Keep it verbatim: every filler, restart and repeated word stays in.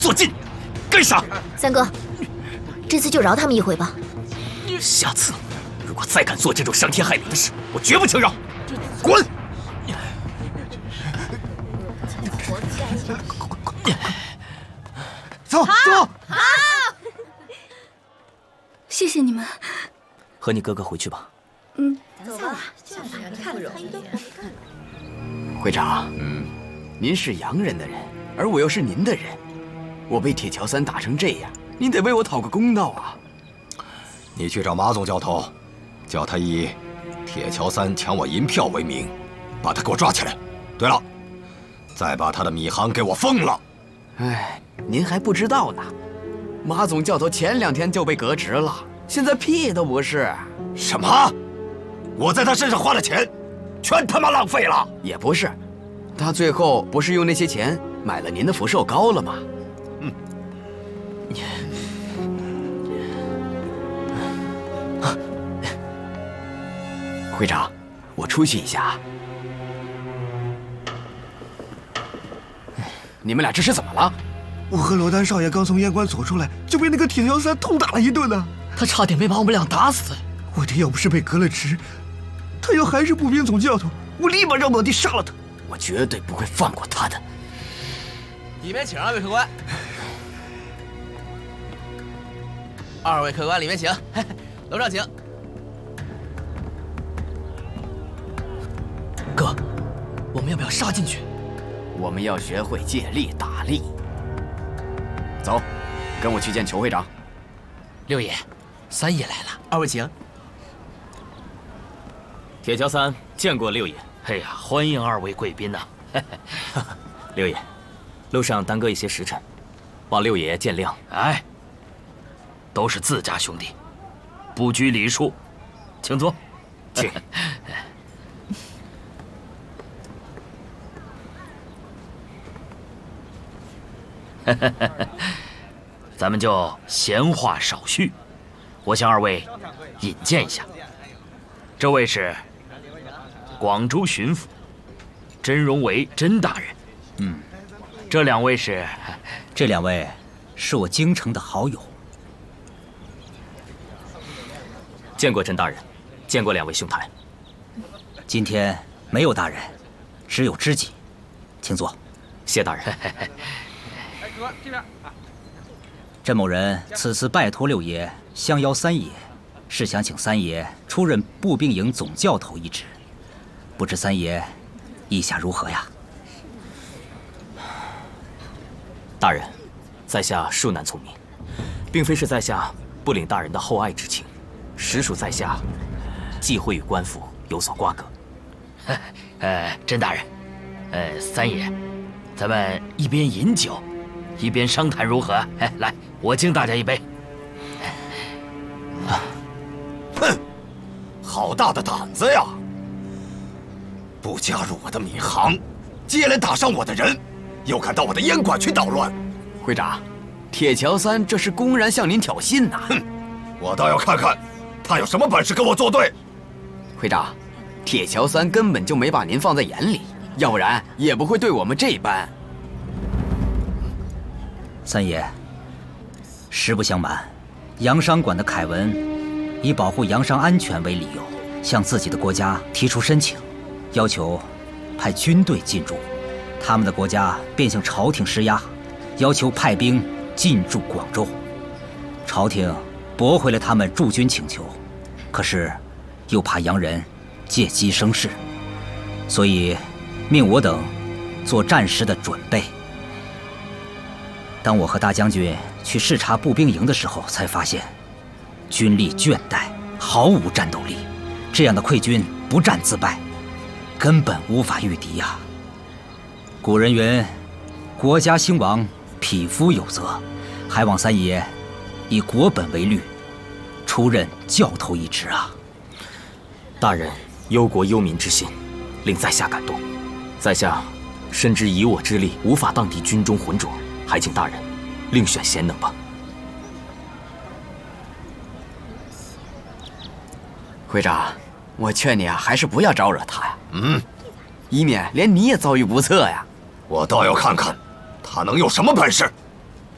坐进，干啥？ 三哥，这次就饶他们一回吧。 下次如果再敢做这种伤天害理的事，我绝不轻饶。滚！ 走走。 好，谢谢你们。 和你哥哥回去吧。 嗯， 走吧。看不容易。 会长，嗯，您是洋人的人，而我又是您的人，我被铁桥三打成这样，您得为我讨个公道啊！ 你去找马总教头，叫他以铁桥三抢我银票为名，把他给我抓起来。对了，再把他的米行给我封了。 哎，您还不知道呢，马总教头前两天就被革职了，现在屁都不是。 什么？我在他身上花的钱，全他妈浪费了？ 也不是，他最后不是用那些钱买了您的福寿膏了吗？嗯。啊，会长，我出去一下。你们俩这是怎么了？ 我和罗丹少爷刚从烟馆走出来，就被那个铁桥三痛打了一顿呢。 他差点没把我们俩打死。 我爹要不是被革了职，他要还是步兵总教头，我立马让我弟杀了他。 我绝对不会放过他的。 里面请，二位客官。二位客官，里面请。楼上请。 哥，我们要不要杀进去？ 我们要学会借力打力。走，跟我去见裘会长。 六爷，三爷来了， 二位请。 铁桥三见过六爷。哎呀，欢迎二位贵宾呐！六爷，路上耽搁一些时辰，望六爷见谅。 哎，都是自家兄弟，不拘礼数，请坐， 请。 咱们就闲话少叙，我向二位引荐一下，这位是广州巡抚甄荣为甄大人。 嗯， 这两位是， 这两位是我京城的好友。 见过甄大人，见过两位兄台。 今天没有大人，只有知己，请坐。 谢大人。 甄某人此次拜托六爷相邀三爷，是想请三爷出任步兵营总教头一职，不知三爷意下如何呀？ 大人，在下恕难从命，并非是在下不领大人的厚爱之情，实属在下忌讳与官府有所瓜葛。 呃，甄大人，呃，三爷，咱们一边饮酒，一边商谈如何？哎，来，我敬大家一杯。 哼，好大的胆子呀！不加入我的米行，接连打伤我的人，又敢到我的烟馆去捣乱。 会长，铁桥三这是公然向您挑衅呐！ 哼，我倒要看看他有什么本事跟我作对。 会长，铁桥三根本就没把您放在眼里，要不然也不会对我们这般。 三爷，实不相瞒，洋商馆的凯文以保护洋商安全为理由，向自己的国家提出申请，要求派军队进驻。他们的国家便向朝廷施压，要求派兵进驻广州。朝廷驳回了他们驻军请求，可是又怕洋人借机生事，所以命我等做战时的准备。当我和大将军去视察步兵营的时候，才发现军力倦怠，毫无战斗力。这样的溃军不战自败，根本无法御敌呀。古人云：“国家兴亡，匹夫有责。”还望三爷以国本为虑，出任教头一职啊！ 大人忧国忧民之心，令在下感动。在下深知以我之力无法荡涤军中浑浊，还请大人另选贤能吧。 会长，我劝你啊，还是不要招惹他呀。 嗯， 以免连你也遭遇不测呀。 我倒要看看他能有什么本事。